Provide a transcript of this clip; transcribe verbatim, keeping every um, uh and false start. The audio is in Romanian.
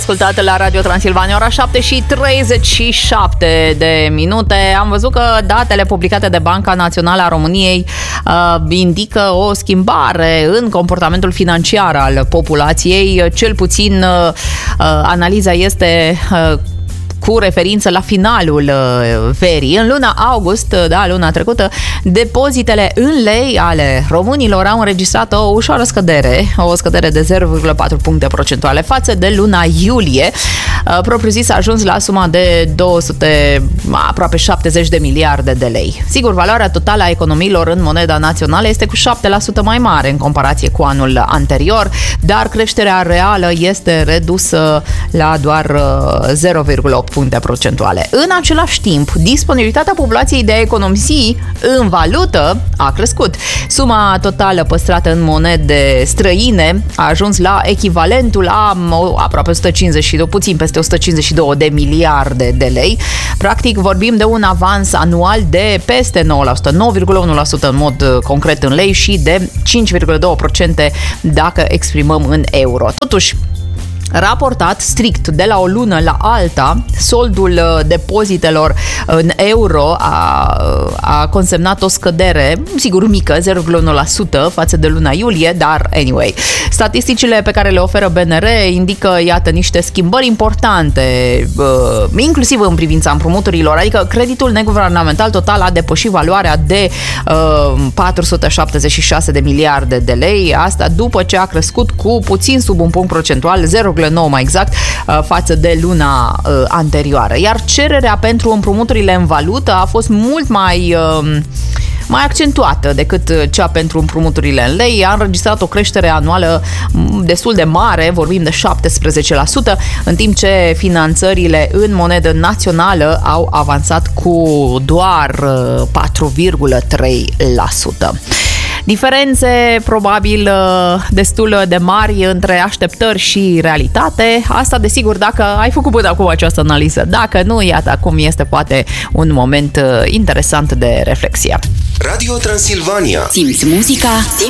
Ascultate la Radio Transilvania, ora șapte și treizeci și șapte de minute. Am văzut că datele publicate de Banca Națională a României uh, indică o schimbare în comportamentul financiar al populației. Cel puțin uh, analiza este uh, cu referință la finalul verii. În luna august, da, luna trecută, depozitele în lei ale românilor au înregistrat o ușoară scădere, o scădere de zero virgulă patru puncte procentuale față de luna iulie. Propriu-zis a ajuns la suma de două sute, aproape șaptezeci de miliarde de lei. Sigur, valoarea totală a economiilor în moneda națională este cu șapte la sută mai mare în comparație cu anul anterior, dar creșterea reală este redusă la doar zero virgulă opt puncte procentuale. În același timp, disponibilitatea populației de a economisi în valută a crescut. Suma totală păstrată în monede străine a ajuns la echivalentul a aproape o sută cincizeci și doi, puțin peste o sută cincizeci și doi de miliarde de lei. Practic vorbim de un avans anual de peste nouă la sută, nouă virgulă unu la sută în mod concret în lei și de cinci virgulă doi la sută dacă exprimăm în euro. Totuși, raportat strict de la o lună la alta, soldul depozitelor în euro a, a consemnat o scădere, sigur mică, zero virgulă unu la sută față de luna iulie, dar anyway. Statisticile pe care le oferă B N R indică, iată, niște schimbări importante, inclusiv în privința împrumuturilor, adică creditul neguvernamental total a depășit valoarea de patru sute șaptezeci și șase de miliarde de lei, asta după ce a crescut cu puțin sub un punct procentual, zero virgulă nouă mai exact, față de luna anterioară. Iar cererea pentru împrumuturile în valută a fost mult mai mai accentuată decât cea pentru împrumuturile în lei. A înregistrat o creștere anuală destul de mare, vorbim de șaptesprezece la sută, în timp ce finanțările în monedă națională au avansat cu doar patru virgulă trei la sută. Diferențe probabil destul de mari între așteptări și realitate. Asta desigur dacă ai făcut până acum această analiză. Dacă nu, iată, acum este poate un moment interesant de reflexie. Radio Transilvania. Simți muzica, simți